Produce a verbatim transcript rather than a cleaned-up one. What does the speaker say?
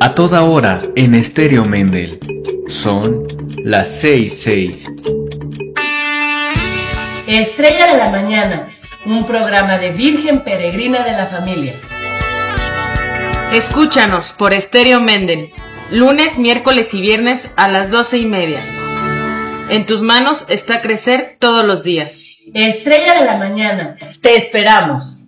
A toda hora en Estéreo Mendel. Son las seis seis. Estrella de la Mañana, un programa de Virgen Peregrina de la Familia. Escúchanos por Estéreo Mendel, lunes, miércoles y viernes a las doce y media. En tus manos está crecer todos los días. Estrella de la Mañana, te esperamos.